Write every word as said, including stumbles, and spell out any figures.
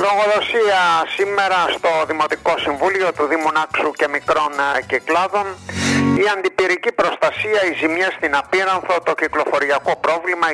Λογοδοσία σήμερα στο Δημοτικό Συμβούλιο του Δήμου Νάξου και Μικρών Κυκλάδων. Η αντιπυρική προστασία, οι ζημιές στην Απίρανθο, το κυκλοφοριακό πρόβλημα,